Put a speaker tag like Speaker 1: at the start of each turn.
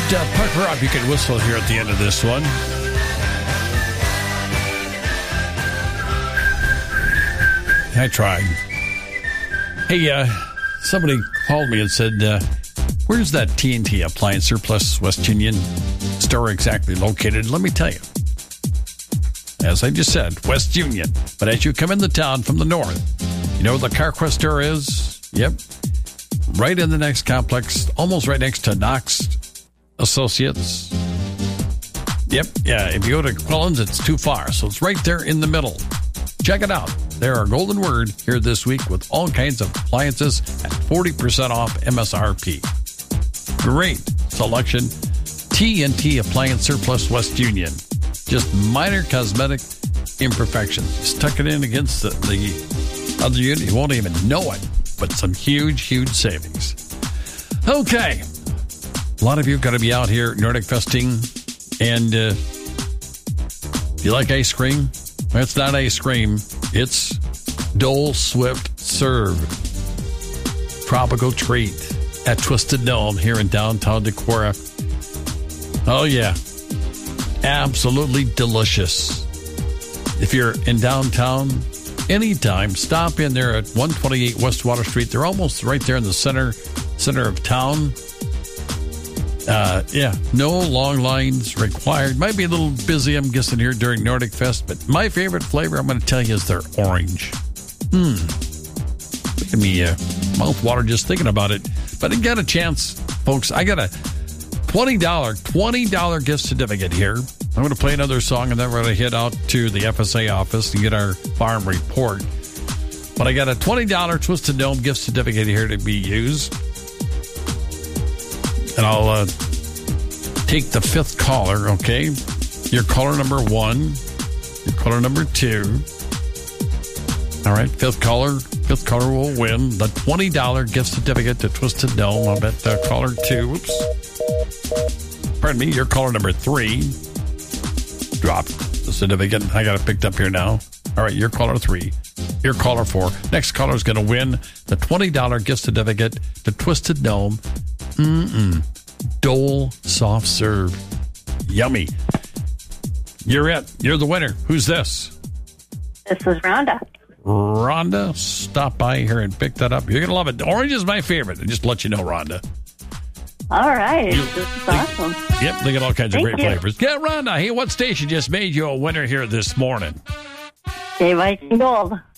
Speaker 1: Parker up. You can whistle here at the end of this one. I tried. Hey, somebody called me and said, where's that TNT Appliance Surplus West Union store exactly located? Let me tell you. As I just said, West Union. But as you come into town from the north, you know where the CarQuest store is? Yep. Right in the next complex, almost right next to Knox Associates. Yep, yeah, if you go to Quillens, it's too far. So it's right there in the middle. Check it out. They're our golden word here this week with all kinds of appliances at 40% off MSRP. Great selection. TNT Appliance Surplus West Union. Just minor cosmetic imperfections. Just tuck it in against the other unit. You won't even know it, but some huge, huge savings. Okay. A lot of you are going to be out here Nordic Festing, and do you like ice cream? It's not ice cream. It's Dole Swift Serve. Tropical treat at Twisted Gnome here in downtown Decorah. Oh, yeah. Absolutely delicious. If you're in downtown, anytime, stop in there at 128 West Water Street. They're almost right there in the center of town. Yeah, no long lines required. Might be a little busy, I'm guessing, here during Nordic Fest, but my favorite flavor, I'm going to tell you, is their orange. Making me mouth water just thinking about it. But I got a chance, folks. I got a $20 gift certificate here. I'm going to play another song, and then we're going to head out to the FSA office and get our farm report. But I got a $20 Twisted Gnome gift certificate here to be used. And I'll take the fifth caller, okay? Your caller number 1, your caller number 2. All right, fifth caller will win the $20 gift certificate to Twisted Gnome. I'll bet caller 2, pardon me, your caller number 3 dropped the certificate. I got it picked up here now. All right, your caller 3, your caller 4. Next caller is going to win the $20 gift certificate to Twisted Gnome. Dole Soft Serve. Yummy. You're it. You're the winner. Who's this?
Speaker 2: This is Rhonda.
Speaker 1: Rhonda, stop by here and pick that up. You're going to love it. Orange is my favorite. Just to let you know, Rhonda.
Speaker 2: All right. This is awesome.
Speaker 1: Yep, they got all kinds of great
Speaker 2: you.
Speaker 1: flavors. Yeah, Rhonda, hey, what station just made you a winner here this morning?
Speaker 2: KYC Gold.